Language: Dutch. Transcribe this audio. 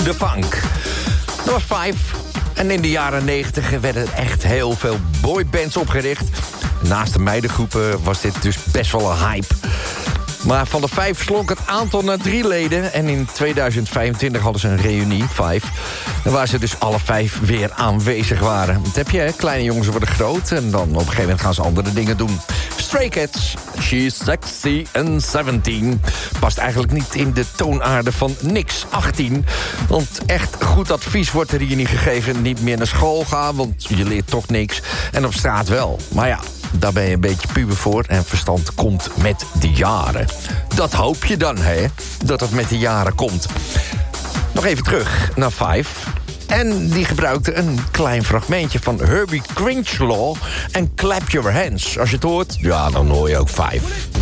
de funk. Dat was Five. En in de jaren 90 werden er echt heel veel boybands opgericht. Naast de meidengroepen was dit dus best wel een hype. Maar van de 5 slonk het aantal naar 3 leden. En in 2025 hadden ze een reunie, 5. Waar ze dus alle 5 weer aanwezig waren. Dat heb je, hè? Kleine jongens worden groot. En dan op een gegeven moment gaan ze andere dingen doen. Stray Cats, She's Sexy and 17. Past eigenlijk niet in de toonaarde van niks, 18. Want echt goed advies wordt er hier niet gegeven. Niet meer naar school gaan, want je leert toch niks. En op straat wel. Maar ja, daar ben je een beetje puber voor. En verstand komt met de jaren. Dat hoop je dan, hè? Dat het met de jaren komt. Nog even terug naar Five. En die gebruikte een klein fragmentje van Herbie Cringelaw en Clap Your Hands. Als je het hoort, ja, dan hoor je ook Five.